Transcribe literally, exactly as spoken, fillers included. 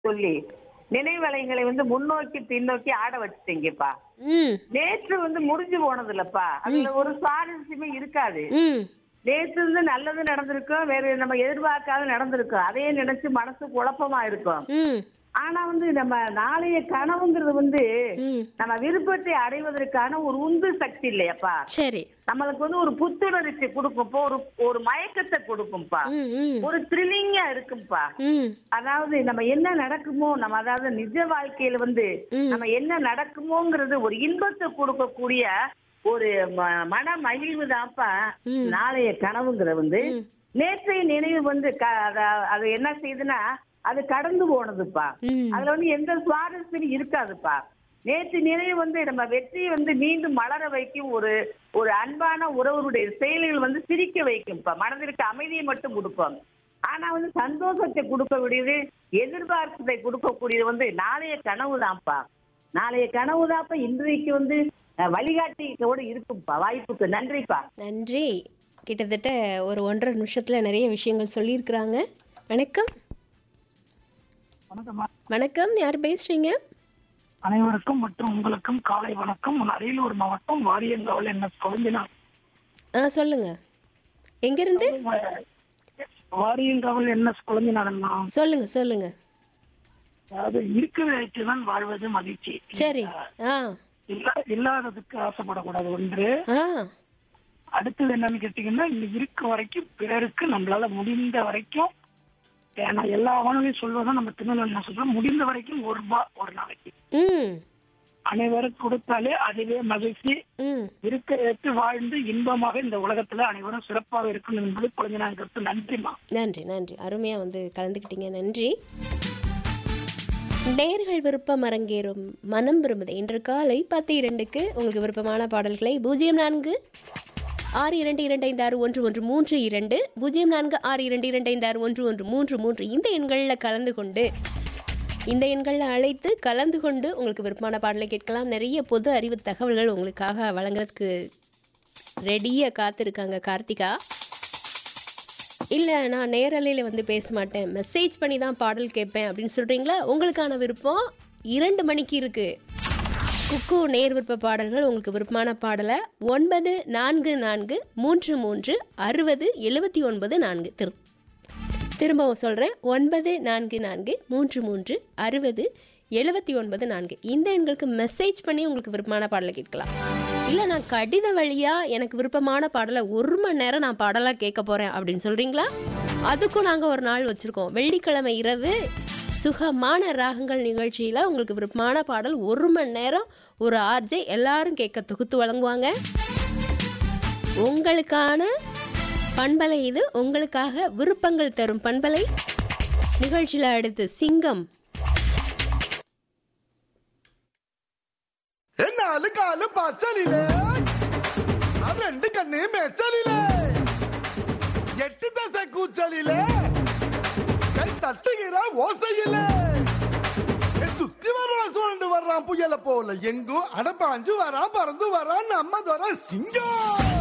சொல்லி நினைவலைகளை வந்து முன்னோக்கி பின்னோக்கி ஆட வச்சுட்டீங்கப்பா. ம் நேற்று வந்து முடிஞ்சு போனது இல்லப்பா, அதுல ஒரு சுவாரஸ்யமே இருக்காது. ம் நேற்று வந்து நல்லது நடந்திருக்கும், வேற நம்ம எதிர்பார்க்காத நடந்திருக்கும், அதையே நினைச்சு மனசு குழப்பமா இருக்கும். ம் ஆனா வந்து நம்ம நாளைய கனவுங்கிறது வந்து ம் நம்ம விருப்பத்தை அடைவதற்கான ஒரு உந்து சக்தி இல்லையாப்பா. சரி. நம்மளுக்கு வந்து ஒரு புத்துணர்ச்சி கொடுக்கும்ப்பா, ஒரு ஒரு மயக்கத்தை கொடுக்கும்பா, ம் ம் ஒரு த்ரில்லிங்கா இருக்கும்பா. ம் அதாவது நம்ம என்ன நடக்குமோ, நம்ம அதாவது நிஜ வாழ்க்கையில வந்து ம். நம்ம என்ன நடக்குமோங்கிறது ஒரு இன்பத்தை கொடுக்கக்கூடிய ஒரு ம- மன மகிழ்வு தான்ப்பா ம். நாளைய கனவுங்கிற வந்து. ம். நேற்றைய நினைவு வந்து க- அத- அது என்ன செய்யுதுன்னா அது கடந்து போனதுப்பா. ம். அதுல வந்து எந்த சுவாரஸ்யமும் இருக்காதுப்பா. நேற்று நினைவு வந்து நம்ம வெற்றியை வந்து மீண்டும் மலர வைக்கும், ஒரு ஒரு அன்பான உறவுடைய செயல்கள் வந்து சிரிக்க வைக்கும்ப்பா, மனதிற்கு அமைதியை மட்டும் கொடுக்கும். ஆனா வந்து சந்தோஷத்தை கொடுக்கக்கூடியது, எதிர்பார்ப்பதை கொடுக்கக்கூடியது வந்து நாளைய கனவு தான்ப்பா. நாளைய கனவு தான்ப்பா இன்றைக்கு வந்து அஹ், வழிகாட்டியோடு இருக்கும்ப்பா. வாய்ப்புக்கு நன்றிப்பா. நன்றி. கிட்டத்தட்ட ஒரு ஒன்றரை நிமிஷத்துல நிறைய விஷயங்கள் சொல்லியிருக்கிறாங்க. வணக்கம். வணக்கம்மா. வணக்கம், யார் பேசுறீங்க? அனைவருக்கும் மற்றும் உங்களுக்கும் காலை வணக்கம். நான் அரியலூர் மாவட்டம் வாரியங்காவல் என்ன குழம்பினா ஆ சொல்லுங்க. எங்கிருந்து? வாரியங்காவல் என்ன குழம்பினாருன்னா, சொல்லுங்க சொல்லுங்க. அதாவது இருக்கிற தான் வாழ்வது மகிழ்ச்சி. சரி. ஆ இல்லா இல்லாததுக்கு ஆசைப்படக்கூடாது ஒன்று. ஆ அடுத்தது என்னன்னு கேட்டீங்கன்னா, இந்த இருக்க வரைக்கும் பிறருக்கு நம்மளால முடிந்த வரைக்கும், ஏன்னா எல்லா வானொலியும் சொல்வதும் நம்ம திருநெல்வேலி என்ன சொல்றோம், முடிந்த வரைக்கும் ஒரு ரூபாய் ஒரு நாளைக்கு ம் அனைவரும் கொடுத்தாலே அதுவே மகிழ்ச்சி. ம் இருக்க ஏற்று வாழ்ந்து இன்பமாக இந்த உலகத்துல அனைவரும் சிறப்பாக இருக்கணும் என்பது குழந்தை கருத்து. நன்றிமா. நன்றி நன்றி. அருமையா வந்து கலந்துக்கிட்டீங்க. நன்றி. நேர்கள் விருப்பம் அரங்கேறும் மனம் விரும்புது இன்று காலை பத்து இரண்டுக்கு உங்களுக்கு விருப்பமான பாடல்களை பூஜ்ஜியம் நான்கு ஆறு இரண்டு இரண்டு ஐந்து ஆறு ஒன்று ஒன்று மூன்று இரண்டு பூஜ்ஜியம் நான்கு ஆறு இரண்டு இரண்டு ஐந்து ஆறு ஒன்று ஒன்று மூன்று மூன்று இந்த எண்களில் கலந்து கொண்டு இந்த எண்களில் அழைத்து கலந்து கொண்டு உங்களுக்கு விருப்பமான பாடலை கேட்கலாம். நிறைய பொது அறிவு தகவல்கள் உங்களுக்காக வழங்குறதுக்கு ரெடியாக காத்திருக்காங்க கார்த்திகா. இல்லை நான் நேரலையில் வந்து பேச மாட்டேன், மெசேஜ் பண்ணி தான் பாடல் கேட்பேன் அப்படின்னு சொல்கிறீங்களா? உங்களுக்கான விருப்பம் இரண்டு மணிக்கு இருக்குது. குக்கு நேர் விருப்ப பாடல்கள், உங்களுக்கு விருப்பமான பாடலை ஒன்பது நான்கு நான்கு மூன்று மூன்று அறுபது எழுபத்தி ஒன்பது நான்கு திரு திரும்பவும் சொல்கிறேன், ஒன்பது நான்கு நான்கு மூன்று மூன்று அறுபது எழுபத்தி ஒன்பது நான்கு இந்த எண்களுக்கு மெசேஜ் பண்ணி உங்களுக்கு விருப்பமான பாடலை கேட்கலாம். இல்லை நான் கடித வழியாக எனக்கு விருப்பமான பாடலை ஒரு மணி நேரம் நான் பாடலாக கேட்க போகிறேன் அப்படின்னு சொல்கிறீங்களா? அதுக்கும் நாங்கள் ஒரு நாள் வச்சுருக்கோம். வெள்ளிக்கிழமை இரவு சுகமான ராகங்கள் நிகழ்ச்சியில் உங்களுக்கு விருப்பமான பாடல் ஒரு மணி நேரம் ஒரு ஆர்ஜே எல்லாரும் கேட்க தொகுத்து வழங்குவாங்க. உங்களுக்கான பண்பலை இது, உங்களுக்காக விருப்பங்கள் தரும் பண்பலை நிகழ்ச்சியில் அடுத்து சிங்கம். நாலு காலு பச்சலிலே ரெண்டு கண்ணு மெச்சலிலே எட்டு தசை கூச்சலிலே கை தட்டுகிற ஓசையிலே சுத்தி வர்றான் சுழண்டு வர்றான் புயல போல எங்கும் அடப்பாஞ்சு வரான் பறந்து வரான் நம்ம துறை சிங்கம்.